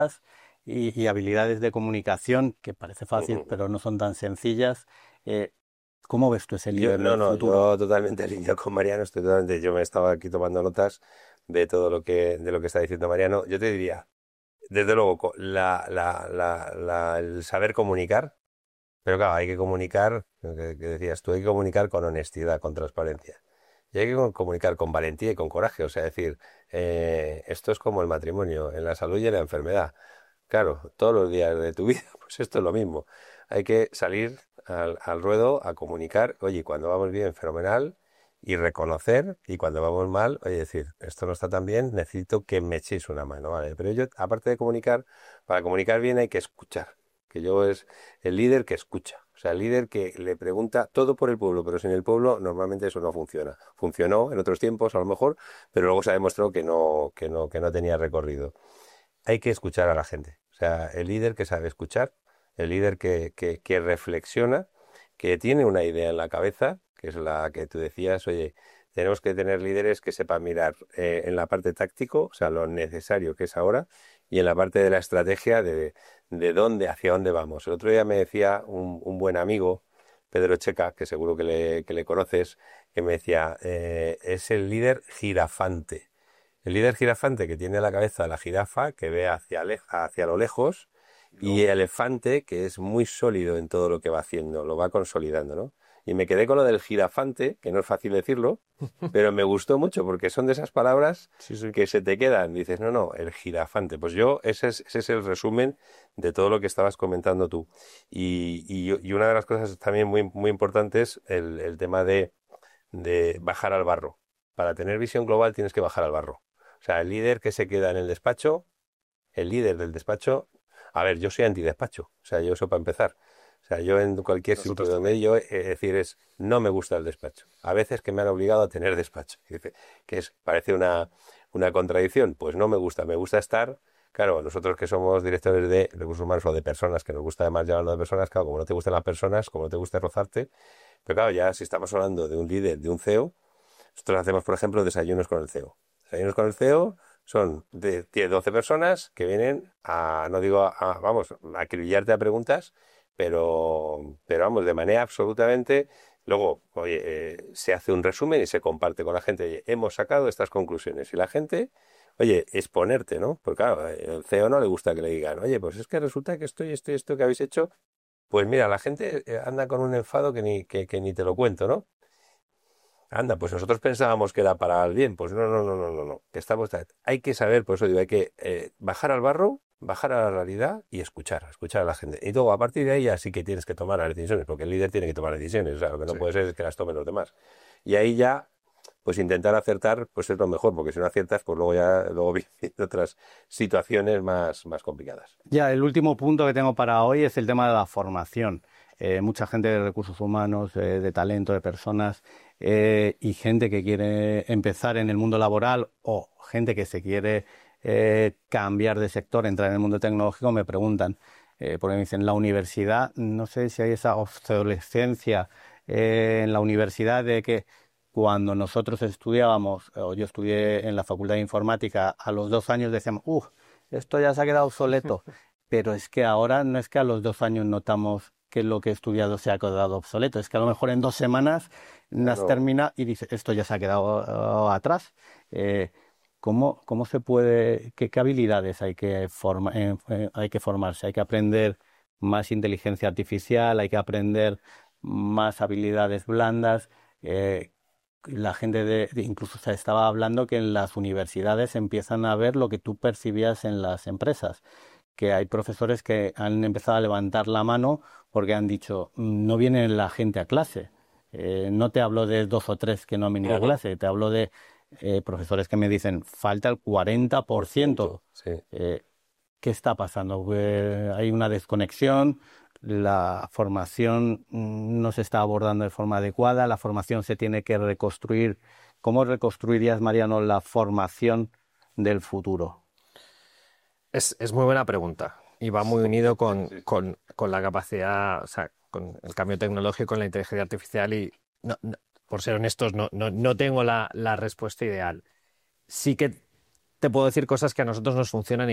y habilidades de comunicación, que parece fácil, pero no son tan sencillas. Eh, ¿Cómo ves tú ese líder del futuro? Yo totalmente alineo con Mariano, yo me estaba aquí tomando notas de todo de lo que está diciendo Mariano. Yo te diría, desde luego, el saber comunicar, pero claro, hay que comunicar, que decías tú, hay que comunicar con honestidad, con transparencia. Y hay que comunicar con valentía y con coraje, o sea, decir, esto es como el matrimonio, en la salud y en la enfermedad. Claro, todos los días de tu vida, pues esto es lo mismo. Hay que salir al ruedo a comunicar, oye, cuando vamos bien, fenomenal, y reconocer, y cuando vamos mal, oye, decir, esto no está tan bien, necesito que me echéis una mano, ¿vale? Pero yo, aparte de comunicar, para comunicar bien hay que escuchar, que yo es el líder que escucha, o sea, el líder que le pregunta todo por el pueblo, pero sin el pueblo normalmente eso no funciona. Funcionó en otros tiempos, a lo mejor, pero luego se ha demostrado que no tenía recorrido. Hay que escuchar a la gente. O sea, el líder que sabe escuchar, el líder que reflexiona, que tiene una idea en la cabeza, que es la que tú decías, oye, tenemos que tener líderes que sepan mirar en la parte táctico, o sea, lo necesario que es ahora, y en la parte de la estrategia de dónde, hacia dónde vamos. El otro día me decía un buen amigo, Pedro Checa, que seguro que le conoces, que me decía, es el líder girafante. El líder girafante que tiene la cabeza de la jirafa, que ve hacia lo lejos, y el elefante que es muy sólido en todo lo que va haciendo, lo va consolidando, ¿no? Y me quedé con lo del girafante, que no es fácil decirlo, pero me gustó mucho porque son de esas palabras Sí, sí. que se te quedan. Dices, no, no, el girafante. Pues ese es el resumen de todo lo que estabas comentando tú. Y una de las cosas también muy importantes, el tema de bajar al barro. Para tener visión global tienes que bajar al barro. O sea, el líder que se queda en el despacho, el líder del despacho, a ver, yo soy antidespacho, o sea, yo eso para empezar. O sea, yo en cualquier sitio Nosotros donde también. yo, decir es, no me gusta el despacho. A veces que me han obligado a tener despacho. Y dice, parece una contradicción. Pues no me gusta, me gusta estar, claro, nosotros que somos directores de recursos humanos o de personas, que nos gusta además llamarlo de personas, claro, como no te gustan las personas, como no te gusta rozarte, pero claro, ya si estamos hablando de un líder, de un CEO, nosotros hacemos, por ejemplo, desayunos con el CEO. Desayunos con el CEO son de 10, 12 personas que vienen a, no digo vamos, a acribillarte a preguntas, pero vamos, de manera absolutamente. Luego, oye, se hace un resumen y se comparte con la gente. Oye, hemos sacado estas conclusiones. Y la gente, oye, exponerte, ¿no? Porque claro, el CEO no le gusta que le digan, oye, pues es que resulta que esto que habéis hecho. Pues mira, la gente anda con un enfado que ni te lo cuento, ¿no? Anda, pues nosotros pensábamos que era para el bien. Pues no. Que estamos, hay que saber, por eso digo, hay que bajar al barro, bajar a la realidad y escuchar a la gente. Y luego, a partir de ahí, ya sí que tienes que tomar las decisiones, porque el líder tiene que tomar decisiones. O sea, lo que no Sí. puede ser es que las tomen los demás. Y ahí ya, pues intentar acertar, pues es lo mejor, porque si no aciertas, pues luego vienen otras situaciones más complicadas. Ya, el último punto que tengo para hoy es el tema de la formación. Mucha gente de recursos humanos, de talento, de personas y gente que quiere empezar en el mundo laboral o gente que se quiere cambiar de sector, entrar en el mundo tecnológico, me preguntan, porque me dicen, la universidad, no sé si hay esa obsolescencia en la universidad de que cuando nosotros estudiábamos, o yo estudié en la Facultad de Informática, a los 2 años decíamos, esto ya se ha quedado obsoleto, pero es que ahora no es que a los 2 años notamos que lo que he estudiado se ha quedado obsoleto, es que a lo mejor en 2 semanas has Claro. terminado y dices, esto ya se ha quedado atrás. Eh, ¿Cómo se puede, qué habilidades hay que formarse? Hay que aprender más inteligencia artificial, hay que aprender más habilidades blandas. eh, la gente incluso se estaba hablando que en las universidades empiezan a ver lo que tú percibías en las empresas, que hay profesores que han empezado a levantar la mano porque han dicho, no viene la gente a clase. No te hablo de 2 o 3 que no han venido a Ujú. clase, te hablo de profesores que me dicen, falta el Por 40%. ciento, sí. Eh, ¿Qué está pasando? Hay una desconexión, la formación no se está abordando de forma adecuada, la formación se tiene que reconstruir. ¿Cómo reconstruirías, Mariano, la formación del futuro? Es muy buena pregunta y va muy unido Sí. con la capacidad, o sea, con el cambio tecnológico, con la inteligencia artificial y, por ser honestos, no tengo la respuesta ideal. Sí que te puedo decir cosas que a nosotros nos funcionan